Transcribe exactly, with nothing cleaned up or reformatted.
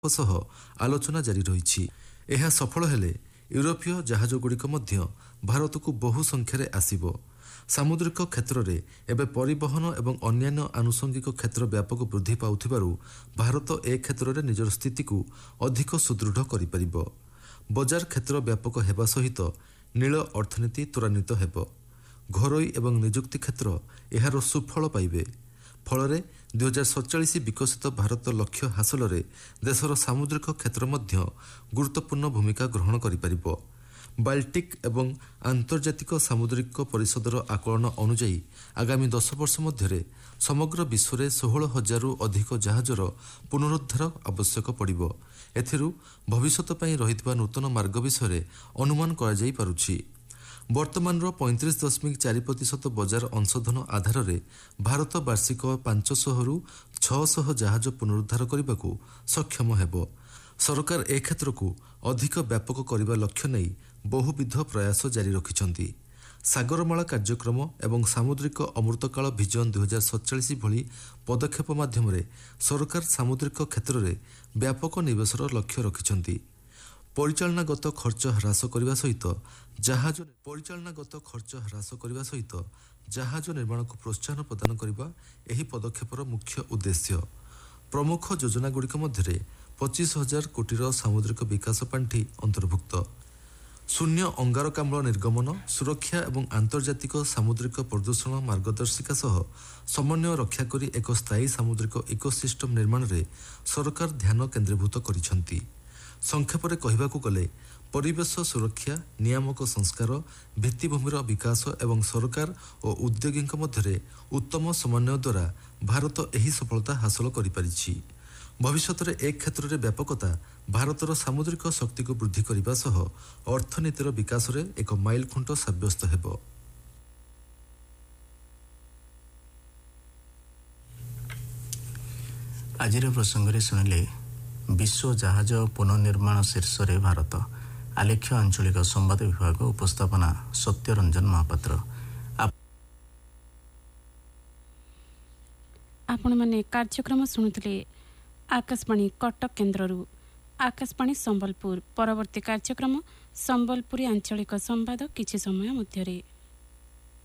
ସହ ଆଲୋଚନା ଜାରି ରହିଛି। ଏହା ସଫଳ ହେଲେ ୟୁରୋପୀୟ ଜାହାଜଗୁଡ଼ିକ ମଧ୍ୟ ଭାରତକୁ ବହୁ ସଂଖ୍ୟାରେ ଆସିବ। ସାମୁଦ୍ରିକ କ୍ଷେତ୍ରରେ ଏବେ ପରିବହନ ଏବଂ ଅନ୍ୟାନ୍ୟ ଆନୁଷଙ୍ଗିକ କ୍ଷେତ୍ର ବ୍ୟାପକ ବୃଦ୍ଧି ପାଉଥିବାରୁ ଭାରତ ଏ କ୍ଷେତ୍ରରେ ନିଜର ସ୍ଥିତିକୁ ଅଧିକ ସୁଦୃଢ଼ କରିପାରିବ। ବଜାର କ୍ଷେତ୍ର ବ୍ୟାପକ ହେବା ସହିତ ନୀଳ ଅର୍ଥନୀତି ତ୍ୱରାନ୍ୱିତ ହେବ। ଘରୋଇ ଏବଂ ନିଯୁକ୍ତି କ୍ଷେତ୍ର ଏହାର ସୁଫଳ ପାଇବେ। ଫଳରେ ଦୁଇ ହଜାର ସତଚାଳିଶ ବିକଶିତ ଭାରତ ଲକ୍ଷ୍ୟ ହାସଲରେ ଦେଶର ସାମୁଦ୍ରିକ କ୍ଷେତ୍ର ମଧ୍ୟ ଗୁରୁତ୍ୱପୂର୍ଣ୍ଣ ଭୂମିକା ଗ୍ରହଣ କରିପାରିବ। ବାଲ୍ଟିକ୍ ଏବଂ ଆନ୍ତର୍ଜାତିକ ସାମୁଦ୍ରିକ ପରିଷଦର ଆକଳନ ଅନୁଯାୟୀ ଆଗାମୀ ଦଶ ବର୍ଷ ମଧ୍ୟରେ ସମଗ୍ର ବିଶ୍ୱରେ ଷୋହଳ ହଜାରରୁ ଅଧିକ ଜାହାଜର ପୁନରୁଦ୍ଧାର ଆବଶ୍ୟକ ପଡ଼ିବ। ଏଥିରୁ ଭବିଷ୍ୟତ ପାଇଁ ରହିଥିବା ନୂତନ ମାର୍ଗ ବିଷୟରେ ଅନୁମାନ କରାଯାଇପାରୁଛି। ବର୍ତ୍ତମାନର ପଇଁତିରିଶ ଦଶମିକ ଚାରି ପ୍ରତିଶତ ବଜାର ଅଂଶଧନ ଆଧାରରେ ଭାରତ ବାର୍ଷିକ ପାଞ୍ଚଶହରୁ ଛଅଶହ ଜାହାଜ ପୁନରୁଦ୍ଧାର କରିବାକୁ ସକ୍ଷମ ହେବ। ସରକାର ଏ କ୍ଷେତ୍ରକୁ ଅଧିକ ବ୍ୟାପକ କରିବା ଲକ୍ଷ୍ୟ ନେଇ ବହୁବିଧ ପ୍ରୟାସ ଜାରି ରଖିଛନ୍ତି। ସାଗରମାଳା କାର୍ଯ୍ୟକ୍ରମ ଏବଂ ସାମୁଦ୍ରିକ ଅମୃତକାଳ ଭିଜନ ଦୁଇ ହଜାର ସତଚାଳିଶ ଭଳି ପଦକ୍ଷେପ ମାଧ୍ୟମରେ ସରକାର ସାମୁଦ୍ରିକ କ୍ଷେତ୍ରରେ ବ୍ୟାପକ ନିବେଶର ଲକ୍ଷ୍ୟ ରଖିଛନ୍ତି। ପରିଚାଳନାଗତ ଖର୍ଚ୍ଚ ହ୍ରାସ କରିବା ସହିତ ଜାହାଜ ପରିଚାଳନାଗତ ଖର୍ଚ୍ଚ ହ୍ରାସ କରିବା ସହିତ ଜାହାଜ ନିର୍ମାଣକୁ ପ୍ରୋତ୍ସାହନ ପ୍ରଦାନ କରିବା ଏହି ପଦକ୍ଷେପର ମୁଖ୍ୟ ଉଦ୍ଦେଶ୍ୟ। ପ୍ରମୁଖ ଯୋଜନାଗୁଡ଼ିକ ମଧ୍ୟରେ ପଚିଶ ହଜାର କୋଟିର ସାମୁଦ୍ରିକ ବିକାଶ ପାଣ୍ଠି ଅନ୍ତର୍ଭୁକ୍ତ। ଶୂନ୍ୟ ଅଙ୍ଗାରକାମ୍ଳ ନିର୍ଗମନ, ସୁରକ୍ଷା ଏବଂ ଆନ୍ତର୍ଜାତିକ ସାମୁଦ୍ରିକ ପ୍ରଦୂଷଣ ମାର୍ଗଦର୍ଶିକା ସହ ସମନ୍ୱୟ ରକ୍ଷା କରି ଏକ ସ୍ଥାୟୀ ସାମୁଦ୍ରିକ ଇକୋସିଷ୍ଟମ୍ ନିର୍ମାଣରେ ସରକାର ଧ୍ୟାନ କେନ୍ଦ୍ରୀଭୂତ କରିଛନ୍ତି। ସଂକ୍ଷେପରେ କହିବାକୁ ଗଲେ ପରିବେଶ ସୁରକ୍ଷା, ନିୟାମକ ସଂସ୍କାର, ଭିତ୍ତିଭୂମିର ବିକାଶ ଏବଂ ସରକାର ଓ ଉଦ୍ୟୋଗୀଙ୍କ ମଧ୍ୟରେ ଉତ୍ତମ ସମନ୍ୱୟ ଦ୍ୱାରା ଭାରତ ଏହି ସଫଳତା ହାସଲ କରିପାରିଛି। ଭବିଷ୍ୟତରେ ଏ କ୍ଷେତ୍ରରେ ବ୍ୟାପକତା ଭାରତର ସାମୁଦ୍ରିକ ଶକ୍ତିକୁ ବୃଦ୍ଧି କରିବା ସହ ଅର୍ଥନୀତିର ବିକାଶରେ ଏକ ମାଇଲଖୁଣ୍ଟ ସାବ୍ୟସ୍ତ ହେବ। ଆଜିର ପ୍ରସଙ୍ଗରେ ଶୁଣିଲେ ବିଶ୍ୱ ଜାହାଜ ପୁନର୍ନିର୍ମାଣ ଶୀର୍ଷରେ ଭାରତ, ଆଲେଖ୍ୟ ଆଞ୍ଚଳିକ ସମ୍ବାଦ ବିଭାଗ, ଉପସ୍ଥାପନା ସତ୍ୟରଞ୍ଜନ ମହାପାତ୍ର। ଆପଣମାନେ କାର୍ଯ୍ୟକ୍ରମ ଶୁଣୁଥିଲେ ଆକାଶବାଣୀ କଟକ କେନ୍ଦ୍ରରୁ। ଆକାଶବାଣୀ ସମ୍ବଲପୁର। ପରବର୍ତ୍ତୀ କାର୍ଯ୍ୟକ୍ରମ ସମ୍ବଲପୁରୀ ଆଞ୍ଚଳିକ ସମ୍ବାଦ କିଛି ସମୟ ମଧ୍ୟରେ।